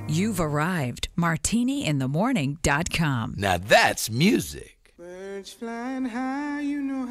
You've arrived. MartiniInTheMorning.com. Now that's music. Birds flying high, you know